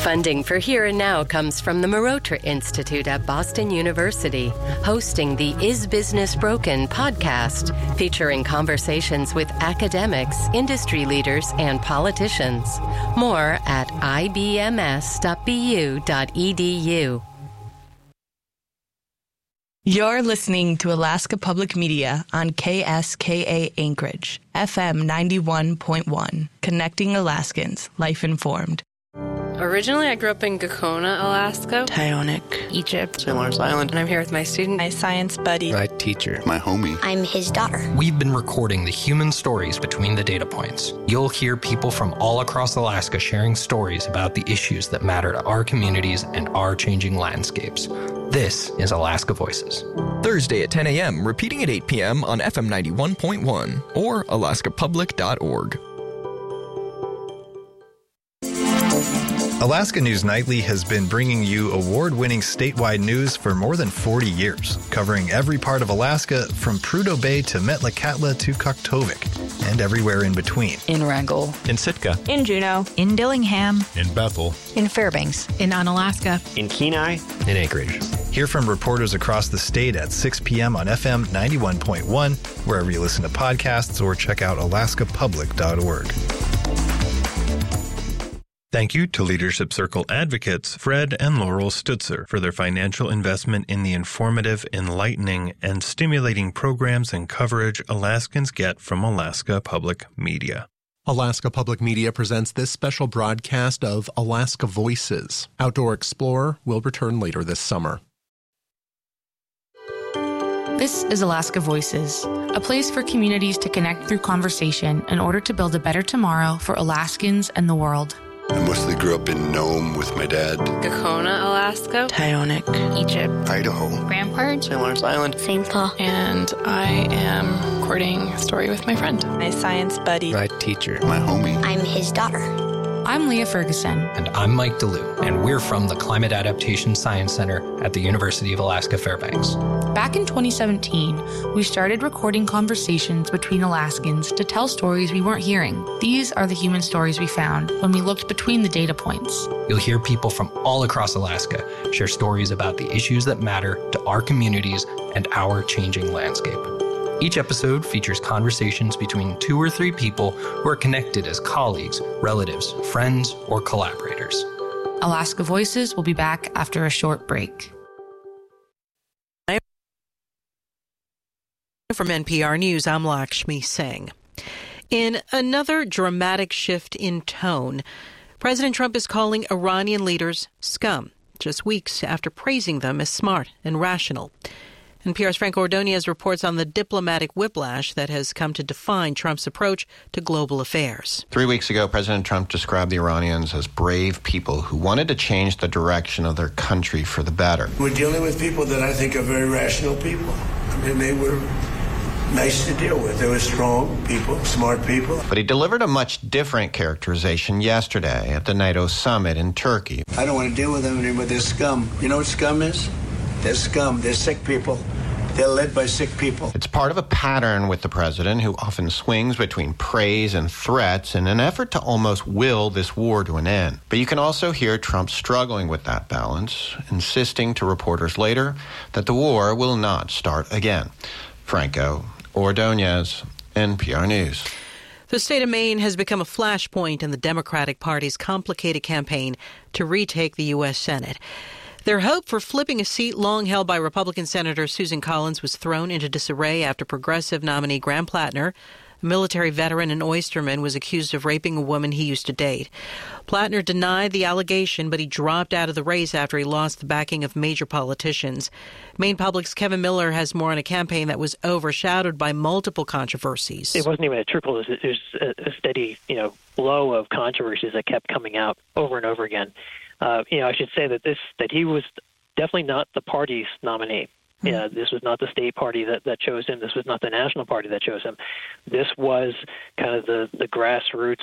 Funding for Here and Now comes from the Marotra Institute at Boston University, hosting the Is Business Broken podcast, featuring conversations with academics, industry leaders, and politicians. More at ibms.bu.edu. You're listening to Alaska Public Media on KSKA Anchorage, FM 91.1, connecting Alaskans, life-informed. Originally, I grew up in Gakona, Alaska. Tyonek, Egypt. St. Lawrence Island. And I'm here with my student. my science buddy. My teacher. My homie. I'm his daughter. We've been recording the human stories between the data points. You'll hear people from all across Alaska sharing stories about the issues that matter to our communities and our changing landscapes. This is Alaska Voices. Thursday at 10 a.m., repeating at 8 p.m. on FM 91.1 or alaskapublic.org. Alaska News Nightly has been bringing you award-winning statewide news for more than 40 years, covering every part of Alaska from Prudhoe Bay to Metlakatla to Kaktovik, and everywhere in between. In Wrangell. In Sitka. In Juneau. In Dillingham. In Bethel. In Fairbanks. In Unalaska. In Kenai. In Anchorage. Hear from reporters across the state at 6 p.m. on FM 91.1, wherever you listen to podcasts, or check out alaskapublic.org. Thank you to Leadership Circle advocates Fred and Laurel Stutzer for their financial investment in the informative, enlightening, and stimulating programs and coverage Alaskans get from Alaska Public Media. Alaska Public Media presents this special broadcast of Alaska Voices. Outdoor Explorer will return later this summer. This is Alaska Voices, a place for communities to connect through conversation in order to build a better tomorrow for Alaskans and the world. I mostly grew up in Nome with my dad. Gakona, Alaska. Tyonek. Egypt. Idaho. Rampart. St. Lawrence Island. St. Paul. And I am recording a story with my friend. My science buddy. My teacher. My homie. I'm his daughter. I'm Leah Ferguson. And I'm Mike DeLue, and we're from the Climate Adaptation Science Center at the University of Alaska Fairbanks. Back in 2017, we started recording conversations between Alaskans to tell stories we weren't hearing. These are the human stories we found when we looked between the data points. You'll hear people from all across Alaska share stories about the issues that matter to our communities and our changing landscape. Each episode features conversations between 2 or 3 people who are connected as colleagues, relatives, friends, or collaborators. Alaska Voices will be back after a short break. From NPR News, I'm Lakshmi Singh. In another dramatic shift in tone, President Trump is calling Iranian leaders scum, just weeks after praising them as smart and rational. NPR's Frank Ordonez reports on the diplomatic whiplash that has come to define Trump's approach to global affairs. 3 weeks ago, President Trump described the Iranians as brave people who wanted to change the direction of their country for the better. We're dealing with people that I think are very rational people. I mean, they were nice to deal with. They were strong people, smart people. But he delivered a much different characterization yesterday at the NATO summit in Turkey. I don't want to deal with them anymore. They're scum. You know what scum is? They're scum. They're sick people. They're led by sick people. It's part of a pattern with the president, who often swings between praise and threats in an effort to almost will this war to an end. But you can also hear Trump struggling with that balance, insisting to reporters later that the war will not start again. Franco Ordonez, NPR News. The state of Maine has become a flashpoint in the Democratic Party's complicated campaign to retake the U.S. Senate. Their hope for flipping a seat long held by Republican Senator Susan Collins was thrown into disarray after progressive nominee Graham Plattner, a military veteran and oysterman, was accused of raping a woman he used to date. Plattner denied the allegation, but he dropped out of the race after he lost the backing of major politicians. Maine Public's Kevin Miller has more on a campaign that was overshadowed by multiple controversies. It wasn't even a trickle. It was a steady, flow of controversies that kept coming out over and over again. I should say that he was definitely not the party's nominee. This was not the state party that chose him. This was not the national party that chose him. This was kind of the grassroots,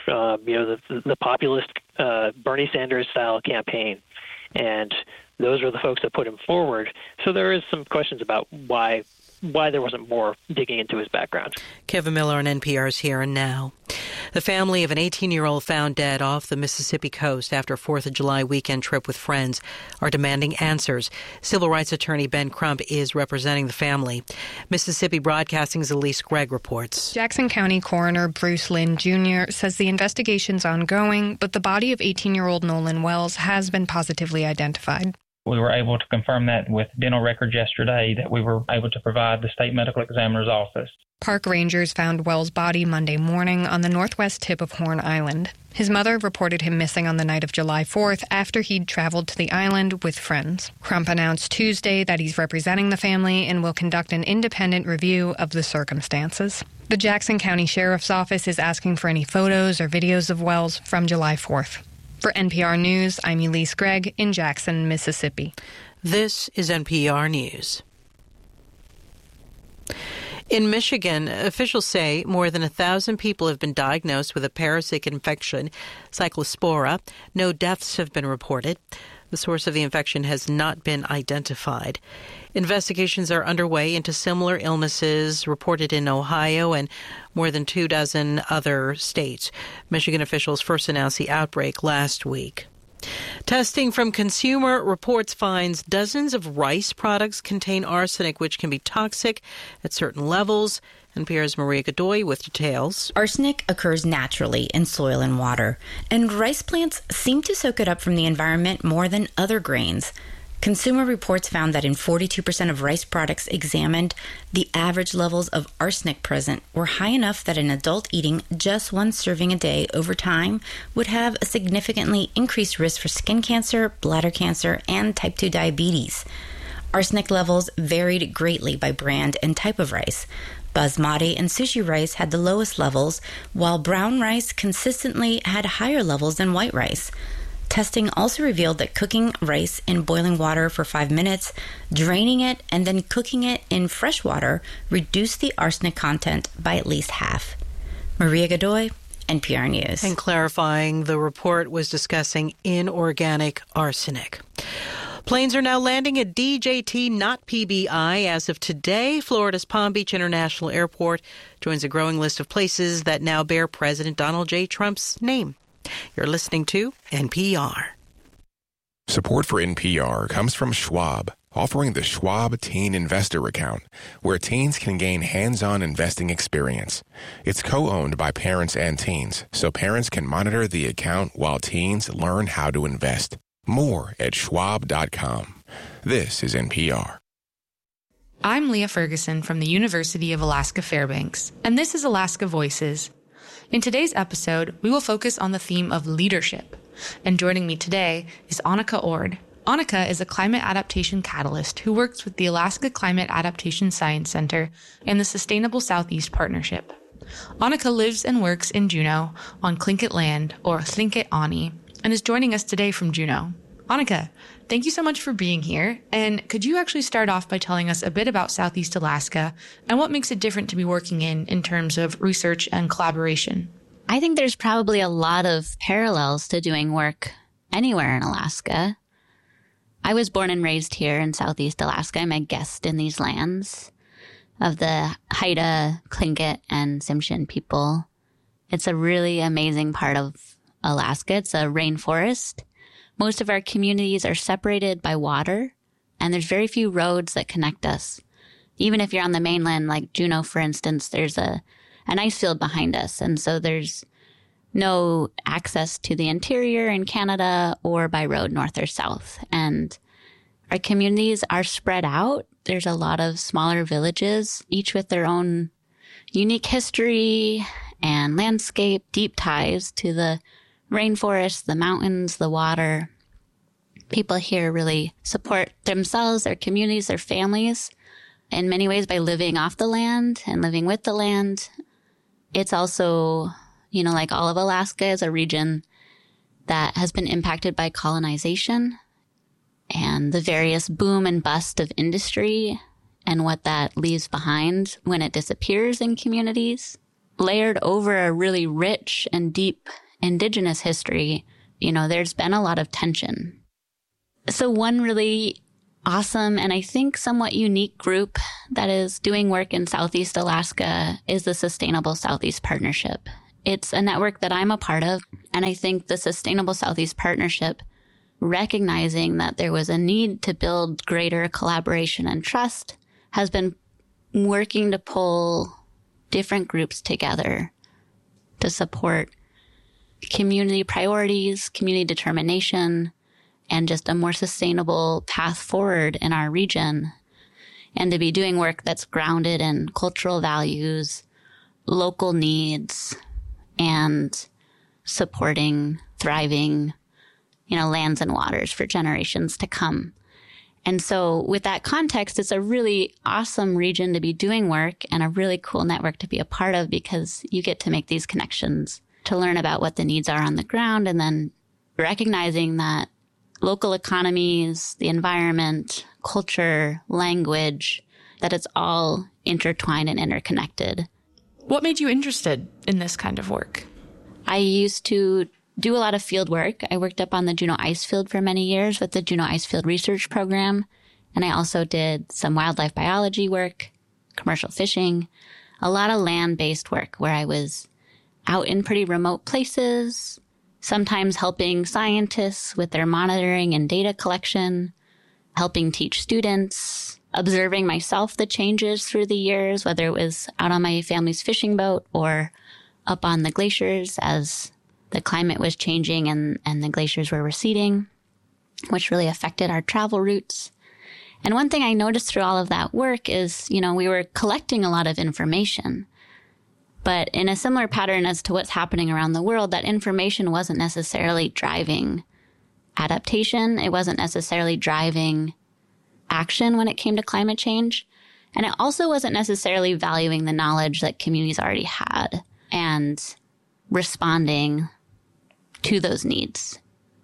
the populist Bernie Sanders style campaign, and those were the folks that put him forward. So there is some questions about why there wasn't more digging into his background. Kevin Miller on NPR's Here and Now. The family of an 18-year-old found dead off the Mississippi coast after a 4th of July weekend trip with friends are demanding answers. Civil rights attorney Ben Crump is representing the family. Mississippi Broadcasting's Elise Gregg reports. Jackson County Coroner Bruce Lynn Jr. says the investigation's ongoing, but the body of 18-year-old Nolan Wells has been positively identified. We were able to confirm that with dental records yesterday that we were able to provide the state medical examiner's office. Park rangers found Wells' body Monday morning on the northwest tip of Horn Island. His mother reported him missing on the night of July 4th after he'd traveled to the island with friends. Crump announced Tuesday that he's representing the family and will conduct an independent review of the circumstances. The Jackson County Sheriff's Office is asking for any photos or videos of Wells from July 4th. For NPR News, I'm Elise Gregg in Jackson, Mississippi. This is NPR News. In Michigan, officials say more than 1,000 people have been diagnosed with a parasitic infection, Cyclospora. No deaths have been reported. The source of the infection has not been identified. Investigations are underway into similar illnesses reported in Ohio and more than 24 other states. Michigan officials first announced the outbreak last week. Testing from Consumer Reports finds dozens of rice products contain arsenic, which can be toxic at certain levels. NPR's Maria Godoy with details. Arsenic occurs naturally in soil and water, and rice plants seem to soak it up from the environment more than other grains. Consumer Reports found that in 42% of rice products examined, the average levels of arsenic present were high enough that an adult eating just one serving a day over time would have a significantly increased risk for skin cancer, bladder cancer, and type 2 diabetes. Arsenic levels varied greatly by brand and type of rice. Basmati and sushi rice had the lowest levels, while brown rice consistently had higher levels than white rice. Testing also revealed that cooking rice in boiling water for 5 minutes, draining it, and then cooking it in fresh water reduced the arsenic content by at least half. Maria Godoy, NPR News. And clarifying, the report was discussing inorganic arsenic. Planes are now landing at DJT, not PBI. As of today, Florida's Palm Beach International Airport joins a growing list of places that now bear President Donald J. Trump's name. You're listening to NPR. Support for NPR comes from Schwab, offering the Schwab Teen Investor Account, where teens can gain hands-on investing experience. It's co-owned by parents and teens, so parents can monitor the account while teens learn how to invest. More at schwab.com. This is NPR. I'm Leah Ferguson from the University of Alaska Fairbanks, and this is Alaska Voices. In today's episode, we will focus on the theme of leadership. And joining me today is Annika Ord. Annika is a climate adaptation catalyst who works with the Alaska Climate Adaptation Science Center and the Sustainable Southeast Partnership. Annika lives and works in Juneau on Tlingit land, or Tlingit Ani, and is joining us today from Juneau. Annika, thank you so much for being here. And could you actually start off by telling us a bit about Southeast Alaska and what makes it different to be working in terms of research and collaboration? I think there's probably a lot of parallels to doing work anywhere in Alaska. I was born and raised here in Southeast Alaska. I'm a guest in these lands of the Haida, Tlingit, and Tsimshian people. It's a really amazing part of Alaska. It's a rainforest. Most of our communities are separated by water, and there's very few roads that connect us. Even if you're on the mainland, like Juneau, for instance, there's an ice field behind us, and so there's no access to the interior in Canada or by road north or south. And our communities are spread out. There's a lot of smaller villages, each with their own unique history and landscape, deep ties to the rainforest, the mountains, the water. People here really support themselves, their communities, their families in many ways by living off the land and living with the land. It's also, like all of Alaska, is a region that has been impacted by colonization and the various boom and bust of industry and what that leaves behind when it disappears in communities. Layered over a really rich and deep Indigenous history, there's been a lot of tension. So one really awesome and I think somewhat unique group that is doing work in Southeast Alaska is the Sustainable Southeast Partnership. It's a network that I'm a part of. And I think the Sustainable Southeast Partnership, recognizing that there was a need to build greater collaboration and trust, has been working to pull different groups together to support community priorities, community determination, and just a more sustainable path forward in our region. And to be doing work that's grounded in cultural values, local needs, and supporting thriving, lands and waters for generations to come. And so with that context, it's a really awesome region to be doing work and a really cool network to be a part of, because you get to make these connections to learn about what the needs are on the ground, and then recognizing that local economies, the environment, culture, language, that it's all intertwined and interconnected. What made you interested in this kind of work? I used to do a lot of field work. I worked up on the Juneau Ice Field for many years with the Juneau Ice Field Research Program. And I also did some wildlife biology work, commercial fishing, a lot of land-based work where I was out in pretty remote places, sometimes helping scientists with their monitoring and data collection, helping teach students, observing myself the changes through the years, whether it was out on my family's fishing boat or up on the glaciers as the climate was changing and the glaciers were receding, which really affected our travel routes. And one thing I noticed through all of that work is, we were collecting a lot of information, but in a similar pattern as to what's happening around the world, that information wasn't necessarily driving adaptation. It wasn't necessarily driving action when it came to climate change. And it also wasn't necessarily valuing the knowledge that communities already had and responding to those needs.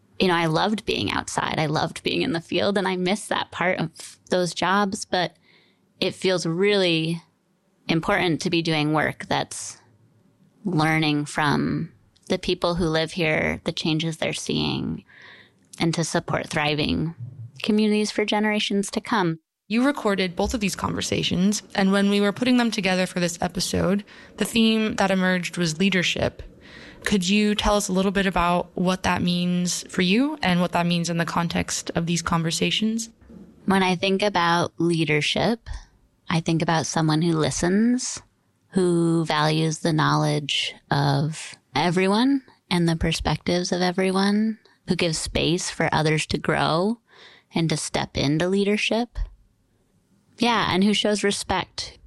I loved being outside. I loved being in the field, and I miss that part of those jobs, but it feels really important to be doing work that's learning from the people who live here, the changes they're seeing, and to support thriving communities for generations to come. You recorded both of these conversations, and when we were putting them together for this episode, the theme that emerged was leadership. Could you tell us a little bit about what that means for you and what that means in the context of these conversations? When I think about leadership, I think about someone who listens, who values the knowledge of everyone and the perspectives of everyone, who gives space for others to grow and to step into leadership. Yeah, and who shows respect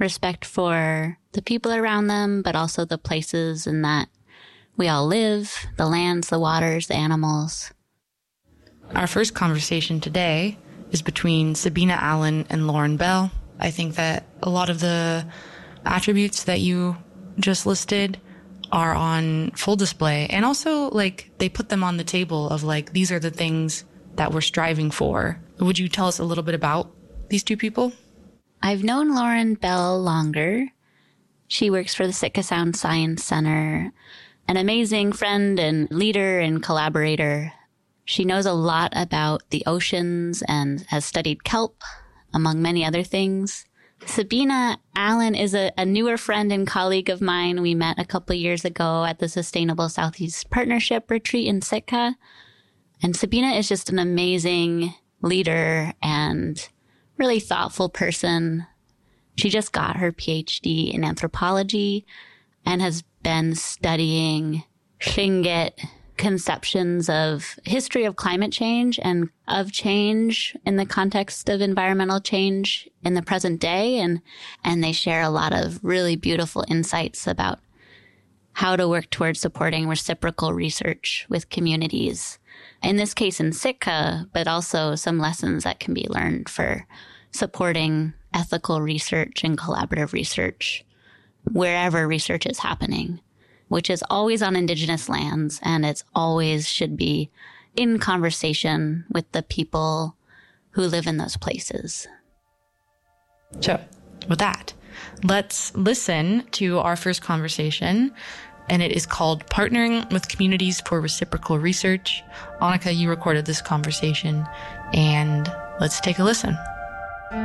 for the people around them, but also the places in that we all live, the lands, the waters, the animals. Our first conversation today is between Sabina Allen and Lauren Bell. I think that a lot of the attributes that you just listed are on full display, and also they put them on the table of these are the things that we're striving for. Would you tell us a little bit about these two people? I've known Lauren Bell longer. She works for the Sitka Sound Science Center, an amazing friend and leader and collaborator. She knows a lot about the oceans and has studied kelp, among many other things. Sabina Allen is a newer friend and colleague of mine. We met a couple of years ago at the Sustainable Southeast Partnership retreat in Sitka. And Sabina is just an amazing leader and really thoughtful person. She just got her PhD in anthropology and has been studying Tlingit conceptions of history of climate change and of change in the context of environmental change in the present day. And they share a lot of really beautiful insights about how to work towards supporting reciprocal research with communities. In this case in Sitka, but also some lessons that can be learned for supporting ethical research and collaborative research wherever research is happening, which is always on Indigenous lands, and it's always should be in conversation with the people who live in those places. So, with that, let's listen to our first conversation, and it is called Partnering with Communities for Reciprocal Research. Annika, you recorded this conversation, and let's take a listen.